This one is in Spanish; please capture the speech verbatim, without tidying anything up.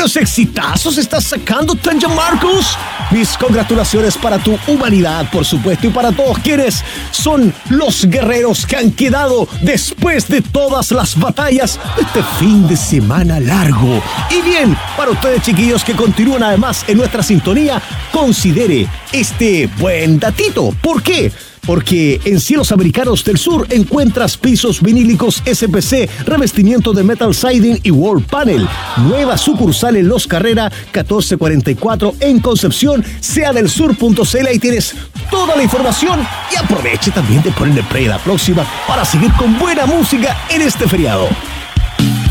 ¡Cuántos exitazos estás sacando, Tanya Marcos! Mis congratulaciones para tu humanidad, por supuesto, y para todos quienes son los guerreros que han quedado después de todas las batallas de este fin de semana largo. Y bien, para ustedes, chiquillos, que continúan además en nuestra sintonía, considere este buen datito. ¿Por qué? Porque en Cielos Americanos del Sur encuentras pisos vinílicos S P C, revestimiento de metal siding y wall panel. Nueva sucursal en Los Carrera catorce cuarenta y cuatro en Concepción, sea del sur punto c l. Ahí tienes toda la información y aproveche también de ponerle play a la próxima para seguir con buena música en este feriado.